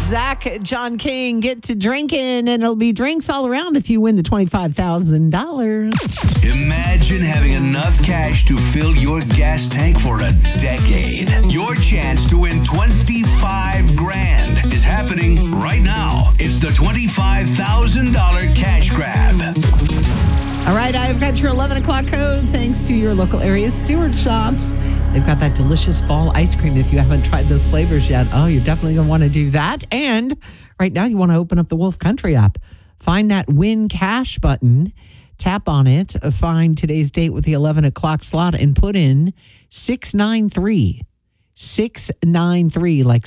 Zach, John King, get to drinking, and it'll be drinks all around if you win the $25,000. Imagine having enough cash to fill your gas tank for a decade. Your chance to win 25 grand is happening right now. It's the $25,000 cash grab. All right, I've got your 11 o'clock code thanks to your local area Stewart Shops. They've got that delicious fall ice cream. If you haven't tried those flavors yet, you're definitely going to want to do that. And right now, you want to open up the Wolf Country app. Find that Win Cash button. Tap on it. Find today's date with the 11 o'clock slot and put in 693. 693, like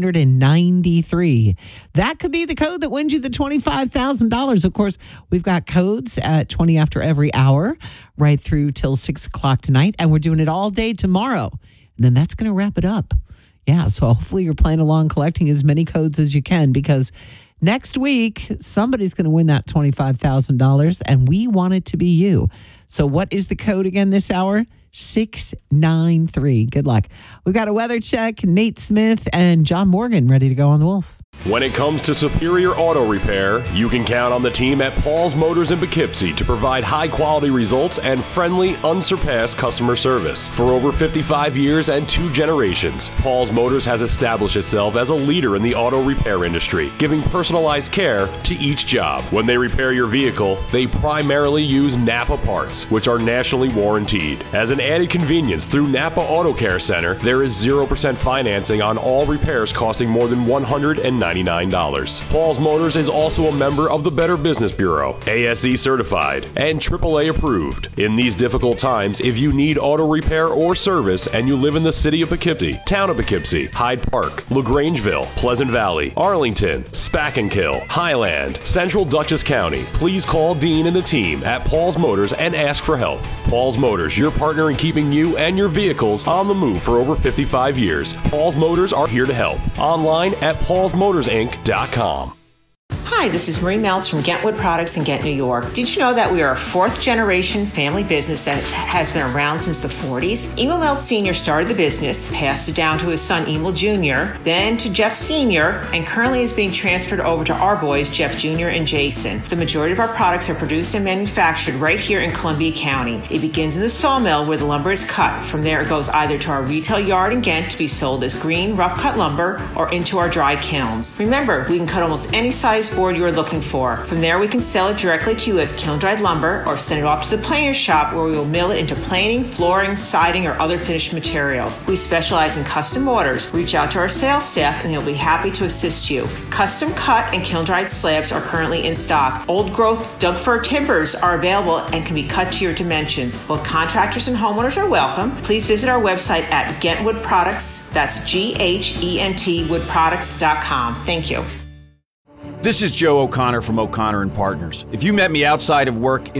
693. That could be the code that wins you the $25,000. Of course, we've got codes at 20 after every hour, right through till 6 o'clock tonight. And we're doing it all day tomorrow. And then that's going to wrap it up. Yeah, so hopefully you're playing along, collecting as many codes as you can, because next week, somebody's going to win that $25,000, and we want it to be you. So what is the code again this hour? 693. Good luck. We've got a weather check. Nate Smith and John Morgan ready to go on the Wolf. When it comes to superior auto repair, you can count on the team at Paul's Motors in Poughkeepsie to provide high-quality results and friendly, unsurpassed customer service. For over 55 years and 2 generations, Paul's Motors has established itself as a leader in the auto repair industry, giving personalized care to each job. When they repair your vehicle, they primarily use Napa parts, which are nationally warranted. As an added convenience, through Napa Auto Care Center, there is 0% financing on all repairs costing more than $199. Paul's Motors is also a member of the Better Business Bureau, ASE certified, and AAA approved. In these difficult times, if you need auto repair or service and you live in the city of Poughkeepsie, town of Poughkeepsie, Hyde Park, LaGrangeville, Pleasant Valley, Arlington, Spackenkill, Highland, Central Dutchess County, please call Dean and the team at Paul's Motors and ask for help. Paul's Motors, your partner in keeping you and your vehicles on the move for over 55 years. Paul's Motors are here to help. Online at paulsmotorsinc.com. Hi, this is Marie Meltz from Gentwood Products in Ghent, New York. Did you know that we are a 4th-generation family business that has been around since the 40s? Emil Meltz Sr. started the business, passed it down to his son Emil Jr., then to Jeff Sr., and currently is being transferred over to our boys, Jeff Jr. and Jason. The majority of our products are produced and manufactured right here in Columbia County. It begins in the sawmill where the lumber is cut. From there, it goes either to our retail yard in Ghent to be sold as green, rough-cut lumber or into our dry kilns. Remember, we can cut almost any size board you are looking for. From there, we can sell it directly to you as kiln-dried lumber or send it off to the planer shop where we will mill it into planing, flooring, siding, or other finished materials. We specialize in custom orders. Reach out to our sales staff and they'll be happy to assist you. Custom cut and kiln-dried slabs are currently in stock. Old-growth Doug fir timbers are available and can be cut to your dimensions. Both contractors and homeowners are welcome. Please visit our website at Gentwood Products. That's G-H-E-N-T woodproducts.com. Thank you. This is Joe O'Connor from O'Connor & Partners. If you met me outside of work